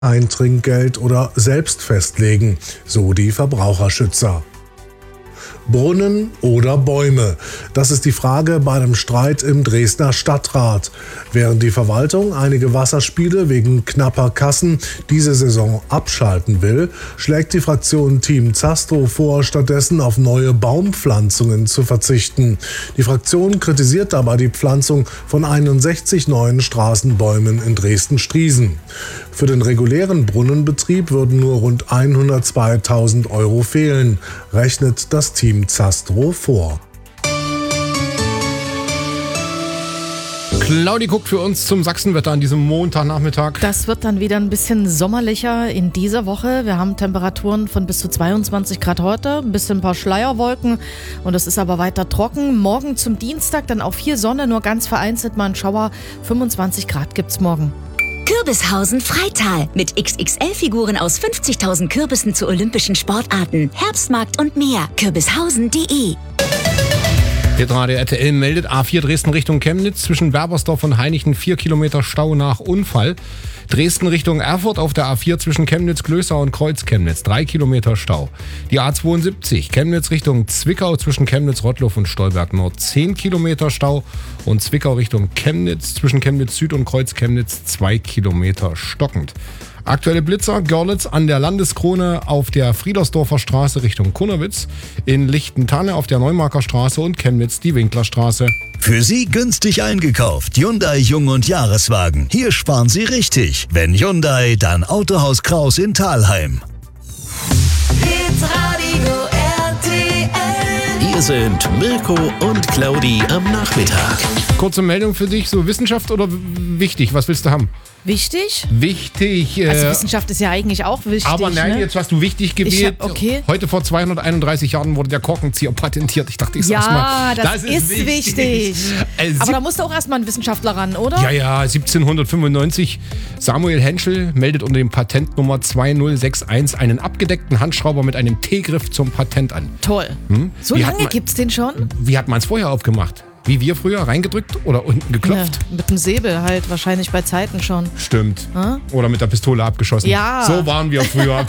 ein Trinkgeld oder selbst festlegen, so die Verbraucherschützer. Brunnen oder Bäume? Das ist die Frage bei einem Streit im Dresdner Stadtrat. Während die Verwaltung einige Wasserspiele wegen knapper Kassen diese Saison abschalten will, schlägt die Fraktion Team Zastrow vor, stattdessen auf neue Baumpflanzungen zu verzichten. Die Fraktion kritisiert dabei die Pflanzung von 61 neuen Straßenbäumen in Dresden-Striesen. Für den regulären Brunnenbetrieb würden nur rund 102.000 € fehlen, rechnet das Team Zastrow vor. Claudi guckt für uns zum Sachsenwetter an diesem Montagnachmittag. Das wird dann wieder ein bisschen sommerlicher in dieser Woche. Wir haben Temperaturen von bis zu 22 Grad heute, ein bisschen ein paar Schleierwolken und es ist aber weiter trocken. Morgen zum Dienstag dann auch viel Sonne, nur ganz vereinzelt mal ein Schauer. 25 Grad gibt's morgen. Kürbishausen Freital mit XXL-Figuren aus 50.000 Kürbissen zu olympischen Sportarten. Herbstmarkt und mehr. Kürbishausen.de. Hitradio RTL meldet A4 Dresden Richtung Chemnitz zwischen Werbersdorf und Hainichen 4 Kilometer Stau nach Unfall. Dresden Richtung Erfurt auf der A4 zwischen Chemnitz-Glößau und Kreuz-Chemnitz 3 Kilometer Stau. Die A72 Chemnitz Richtung Zwickau zwischen Chemnitz-Rottloff und Stolberg Nord 10 Kilometer Stau und Zwickau Richtung Chemnitz zwischen Chemnitz Süd und Kreuz-Chemnitz 2 Kilometer stockend. Aktuelle Blitzer: Görlitz an der Landeskrone auf der Friedersdorfer Straße Richtung Kunnewitz, in Lichtentanne auf der Neumarker Straße und Chemnitz die Winklerstraße. Für Sie günstig eingekauft. Hyundai Jung- und Jahreswagen. Hier sparen Sie richtig. Wenn Hyundai, dann Autohaus Kraus in Thalheim. Hitradio RTL. Hier sind Mirko und Claudi am Nachmittag. Kurze Meldung für dich, so Wissenschaft oder wichtig? Was willst du haben? Wichtig? Wichtig. Also Wissenschaft ist ja eigentlich auch wichtig. Aber nein, ne? jetzt hast du wichtig gewählt. Okay. Heute vor 231 Jahren wurde der Korkenzieher patentiert. Ich dachte, ich sag's mal. Ja, das ist wichtig. Aber da musste auch erstmal ein Wissenschaftler ran, oder? Ja, 1795. Samuel Henschel meldet unter dem Patentnummer 2061 einen abgedeckten Handschrauber mit einem T-Griff zum Patent an. Toll. So lange gibt's den schon? Wie hat man es vorher aufgemacht? Wie wir früher, reingedrückt oder unten geklopft? Ja, mit dem Säbel halt, wahrscheinlich bei Zeiten schon. Stimmt. Oder mit der Pistole abgeschossen. Ja. So waren wir früher.